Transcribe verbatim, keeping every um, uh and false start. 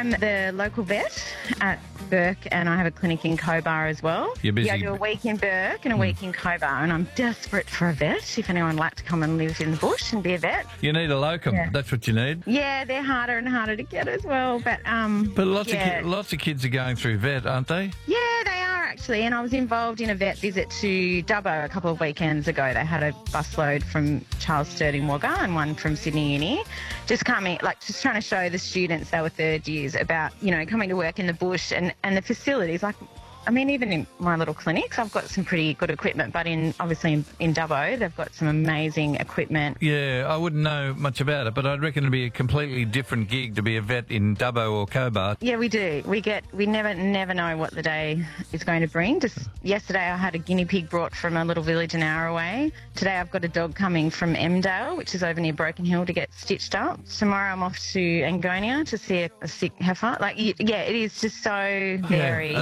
I'm the local vet at Burke, and I have a clinic in Cobar as well. You're busy. Yeah, I do a week in Burke and a week in Cobar, and I'm desperate for a vet. If anyone would like to come and live in the bush and be a vet. You need a locum. Yeah. That's what you need. Yeah, they're harder and harder to get as well. But um, But lots yeah. of ki- lots of kids are going through vet, aren't they? Yeah, they are actually. And I was involved in a vet visit to Dubbo a couple of weekends ago. They had a busload from Charles Sturt in Wagga and one from Sydney Uni. Just coming, like, just trying to show the students, they were third years, about, you know, coming to work in the bush and, and the facilities. Like, I mean, even in my little clinics, I've got some pretty good equipment, but in obviously in, in Dubbo, they've got some amazing equipment. Yeah, I wouldn't know much about it, but I'd reckon it'd be a completely different gig to be a vet in Dubbo or Cobar. Yeah, we do. We get, we never, never know what the day is going to bring. Just yesterday I had a guinea pig brought from a little village an hour away. Today I've got a dog coming from Emdale, which is over near Broken Hill, to get stitched up. Tomorrow I'm off to Angonia to see a, a sick heifer. Like, yeah, it is just so varied.